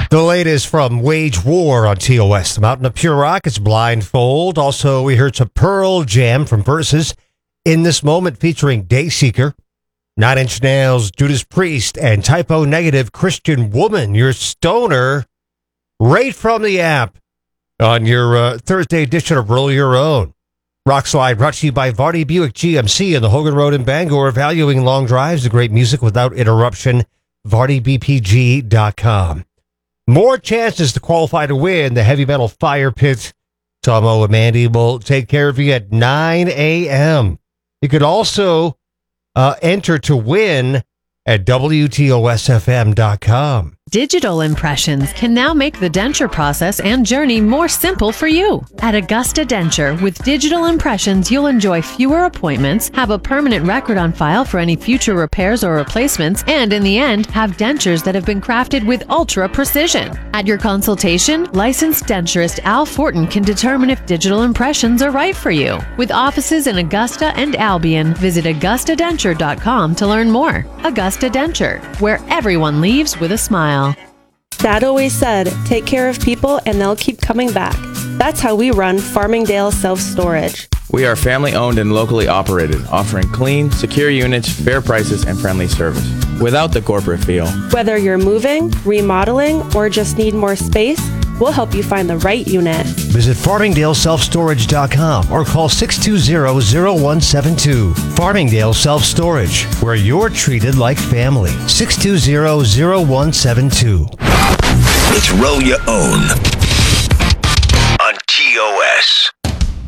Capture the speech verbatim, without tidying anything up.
The latest from Wage War on T O S. The Mountain of Pure Rock is Blindfold. Also, we heard some Pearl Jam from Versus in This Moment featuring Dayseeker. Nine Inch Nails, Judas Priest, and Typo Negative Christian Woman, your stoner, right from the app on your uh, Thursday edition of Roll Your Own. Rock Slide brought to you by Vardy Buick G M C and the Hogan Road in Bangor, valuing long drives and great music without interruption. Vardy B P G dot com. More chances to qualify to win the Heavy Metal Fire Pit. Tomo and Mandy will take care of you at nine a.m. You could also uh, enter to win at W T O S F M dot com. Digital impressions can now make the denture process and journey more simple for you. At Augusta Denture, with digital impressions, you'll enjoy fewer appointments, have a permanent record on file for any future repairs or replacements, and in the end, have dentures that have been crafted with ultra precision. At your consultation, licensed denturist Al Fortin can determine if digital impressions are right for you. With offices in Augusta and Albion, visit Augusta Denture dot com to learn more. Augusta Denture, where everyone leaves with a smile. Dad always said, take care of people and they'll keep coming back. That's how we run Farmingdale Self-Storage. We are family owned and locally operated, offering clean, secure units, fair prices, and friendly service, without the corporate feel. Whether you're moving, remodeling, or just need more space, we'll help you find the right unit. Visit Farmingdale Self Storage dot com or call six two zero, zero one seven two. Farmingdale Self-Storage, where you're treated like family. six two zero, zero one seven two. It's Roll Your Own on T O S.